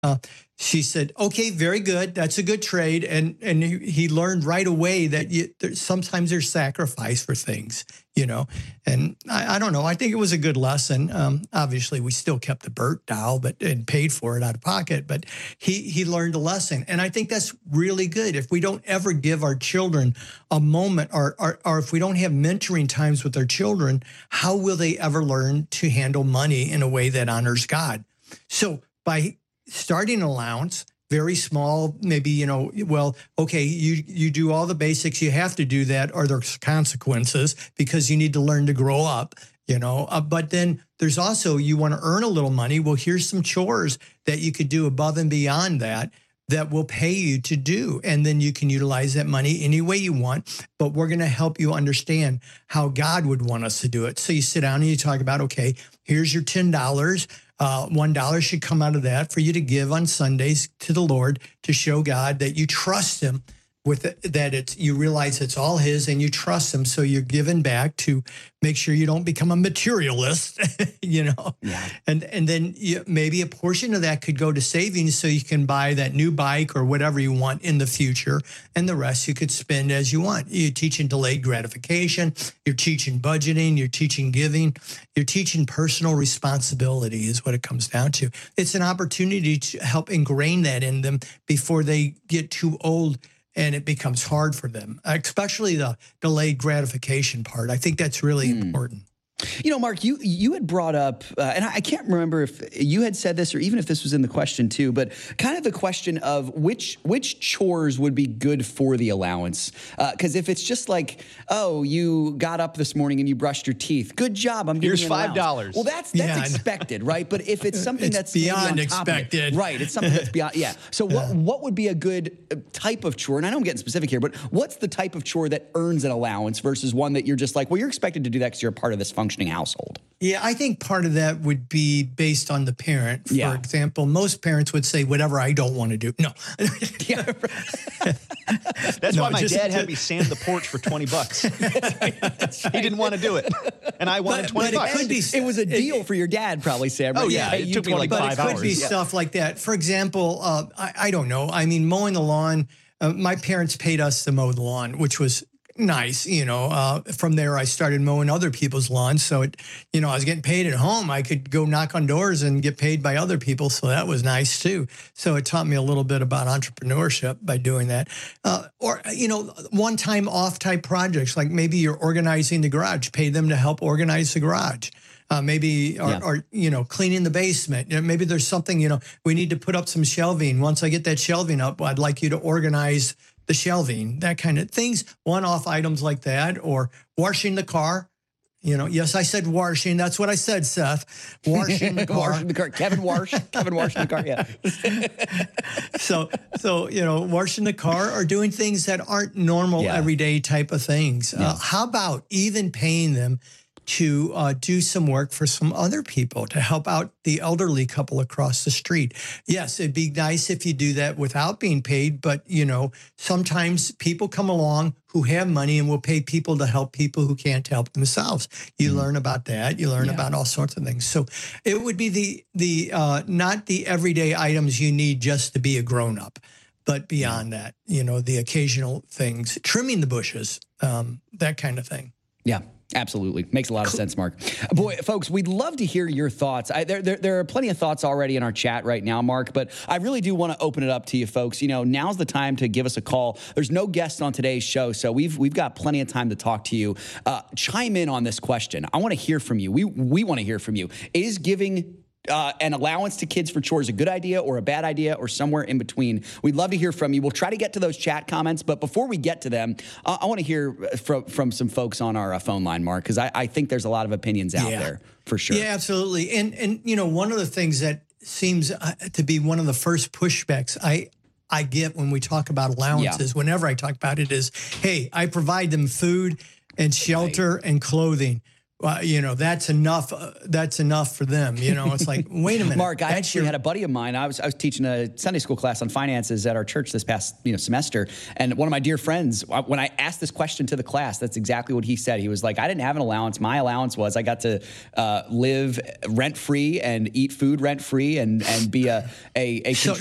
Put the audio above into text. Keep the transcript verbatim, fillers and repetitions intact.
Uh, she said, okay, very good. That's a good trade. And and he, he learned right away that you, there, sometimes there's sacrifice for things, you know. And I, I don't know. I think it was a good lesson. Um, obviously, we still kept the Bert doll but and paid for it out of pocket. But he, he learned a lesson. And I think that's really good. If we don't ever give our children a moment or, or, or if we don't have mentoring times with our children, how will they ever learn to handle money in a way that honors God? So by starting allowance, very small, maybe, you know, well, okay, you, you do all the basics. You have to do that or there's consequences because you need to learn to grow up, you know. Uh, but then there's also, you want to earn a little money. Well, here's some chores that you could do above and beyond that that will pay you to do. And then you can utilize that money any way you want. But we're going to help you understand how God would want us to do it. So you sit down and you talk about, okay, here's your ten dollars. Uh, one dollar should come out of that for you to give on Sundays to the Lord to show God that you trust him with it, that it's, you realize it's all his and you trust him. So you're giving back to make sure you don't become a materialist, you know, yeah. and, and then you, maybe a portion of that could go to savings so you can buy that new bike or whatever you want in the future. And the rest you could spend as you want. You're teaching delayed gratification. You're teaching budgeting. You're teaching giving. You're teaching personal responsibility is what it comes down to. It's an opportunity to help ingrain that in them before they get too old and it becomes hard for them, especially the delayed gratification part. I think that's really mm. important. You know, Mark, you you had brought up, uh, and I can't remember if you had said this or even if this was in the question too, but kind of the question of which which chores would be good for the allowance. Because uh, if it's just like, oh, you got up this morning and you brushed your teeth, good job, I'm giving Here's you an five dollars. allowance. Well, that's that's Yeah, expected, right? But if it's something it's that's beyond maybe on top expected, of it, right? It's something that's beyond, yeah. So yeah. what what would be a good type of chore? And I know I'm getting specific here, but what's the type of chore that earns an allowance versus one that you're just like, well, you're expected to do that because you're a part of this functioning household? Yeah, I think part of that would be based on the parent. For Yeah. example, most parents would say, whatever I don't want to do. No. Yeah. That's No, why my just- dad just- had me sand the porch for twenty bucks. He didn't want to do it. And I wanted But- twenty but it bucks. could be- It was a deal for your dad, probably, Sam. Right? Oh, yeah. Hey, It you took me like twenty five But it could hours. be Yeah. stuff like that. For example, uh, I, I don't know. I mean, mowing the lawn, uh, my parents paid us to mow the lawn, which was nice. You know, uh, from there, I started mowing other people's lawns. So, it, you know, I was getting paid at home. I could go knock on doors and get paid by other people. So that was nice, too. So it taught me a little bit about entrepreneurship by doing that. Uh, or, you know, one-time off type projects, like maybe you're organizing the garage, pay them to help organize the garage. Uh, maybe, or, Yeah. or, you know, cleaning the basement. You know, maybe there's something, you know, we need to put up some shelving. Once I get that shelving up, I'd like you to organize the shelving, that kind of things, one-off items like that, or washing the car. You know, yes, I said washing. That's what I said, Seth. Washing the car. Washing the car. Kevin Wash. Kevin washing the car, yeah. so, so you know, washing the car or doing things that aren't normal, Yeah. everyday type of things. Yeah. Uh, how about even paying them to uh, do some work for some other people to help out the elderly couple across the street? Yes, it'd be nice if you do that without being paid, but, you know, sometimes people come along who have money and will pay people to help people who can't help themselves. You mm. learn about that. You learn yeah. about all sorts of things. So it would be the, the uh, not the everyday items you need just to be a grown-up, but beyond that, you know, the occasional things, trimming the bushes, um, that kind of thing. Yeah. Absolutely. Makes a lot of sense, Mark. Boy, folks, we'd love to hear your thoughts. I, there, there, there are plenty of thoughts already in our chat right now, Mark, but I really do want to open it up to you folks. You know, now's the time to give us a call. There's no guest on today's show, so we've we've got plenty of time to talk to you. Uh, chime in on this question. I want to hear from you. We, we want to hear from you. Is giving Uh, an allowance to kids for chores a good idea or a bad idea or somewhere in between? We'd love to hear from you. We'll try to get to those chat comments, but before we get to them, uh, I want to hear from from some folks on our uh, phone line, Mark, because I, I think there's a lot of opinions out yeah. there for sure. Yeah, absolutely. And and you know, one of the things that seems uh, to be one of the first pushbacks I I get when we talk about allowances, yeah. whenever I talk about it, is, hey, I provide them food and shelter right. and clothing. well, you know, that's enough. Uh, that's enough for them. You know, it's like, wait a minute. Mark, I that's actually your- had a buddy of mine. I was I was teaching a Sunday school class on finances at our church this past you know semester, and one of my dear friends, when I asked this question to the class, that's exactly what he said. He was like, "I didn't have an allowance. My allowance was I got to uh, live rent free and eat food rent free and and be a a, a So,